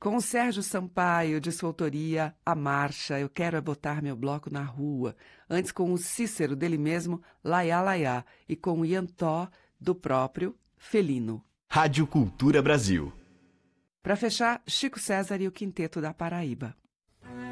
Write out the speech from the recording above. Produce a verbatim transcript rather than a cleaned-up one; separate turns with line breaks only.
Com o Sérgio Sampaio, de sua autoria, A Marcha, Eu Quero É Botar Meu Bloco na Rua. Antes com o Cícero, dele mesmo, Laiá Laiá. E com o Iantó, do próprio Felino.
Rádio Cultura Brasil.
Para fechar, Chico César e o Quinteto da Paraíba.